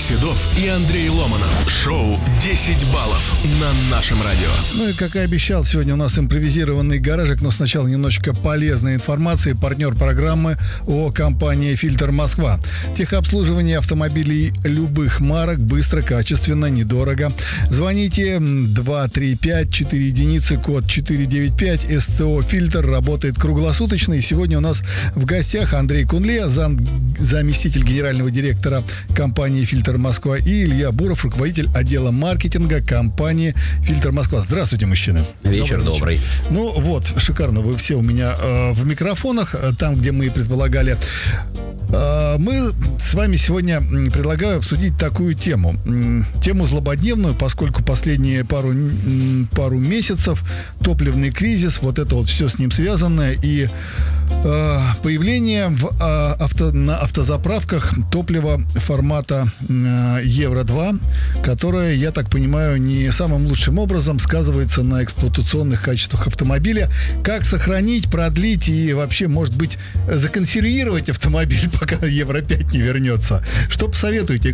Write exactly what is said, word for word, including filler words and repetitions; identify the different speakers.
Speaker 1: Седов и Андрей Ломанов. Шоу десять баллов на нашем радио.
Speaker 2: Ну и, как и обещал, сегодня у нас импровизированный гаражик, но сначала немножечко полезной информации. Партнер программы ООО «Компания Фильтр Москва». Техобслуживание автомобилей любых марок быстро, качественно, недорого. Звоните два три пять четыре единицы, код четыре девять пять. СТО «Фильтр» работает круглосуточно. И сегодня у нас в гостях Андрей Кунле, зам, заместитель генерального директора компании «Фильтр Москва», и Илья Буров, руководитель отдела маркетинга компании «Фильтр Москва». Здравствуйте, мужчины.
Speaker 3: Вечер добрый. добрый.
Speaker 2: Ну вот, шикарно вы все у меня э, в микрофонах, там, где мы и предполагали. Э, мы с вами сегодня предлагаю обсудить такую тему. Тему злободневную, поскольку последние пару, пару месяцев топливный кризис, вот это вот все с ним связанное, и э, появление в, э, авто, на автозаправках топлива формата э, Евро два, которое, я так понимаю, не самым лучшим образом сказывается на эксплуатационных качествах автомобиля. Как сохранить, продлить и вообще, может быть, законсервировать автомобиль, пока Евро пять не вернется? Что посоветуете?